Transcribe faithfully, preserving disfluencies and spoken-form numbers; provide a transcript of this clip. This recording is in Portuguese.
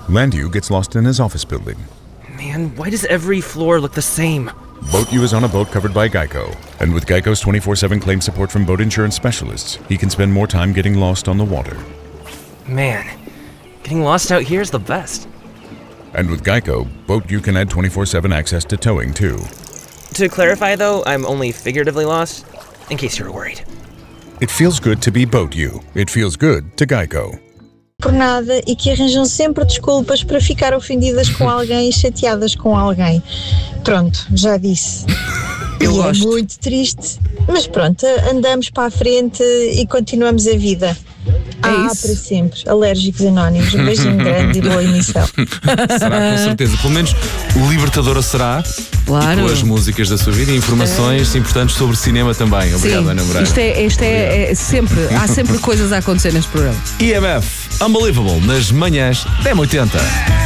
Landu gets lost in his office building. Man, why does every floor look the same? Boat U is on a boat covered by Geico. And with Geico's twenty-four seven claim support from boat insurance specialists, he can spend more time getting lost on the water. Man, getting lost out here is the best. And with Geico, Boat U can add twenty-four seven access to towing, too. To clarify, though, I'm only figuratively lost, in case you were worried. It feels good to be Boat U. It feels good to Geico. Por nada e que arranjam sempre desculpas para ficar ofendidas com alguém e chateadas com alguém. Pronto, já disse. Eu e gosto. É muito triste, mas pronto, andamos para a frente e continuamos a vida. É ah, isso. para sempre. Alérgicos Anónimos. Um beijinho grande e boa emissão. Será, com certeza. Pelo menos libertadora será. Claro. E com as músicas da sua vida e informações é. importantes sobre cinema também. Obrigado, Sim, Ana Moreira. Isto é, isto é, é sempre, há sempre coisas a acontecer neste programa. I M F Unbelievable nas manhãs da M oitenta.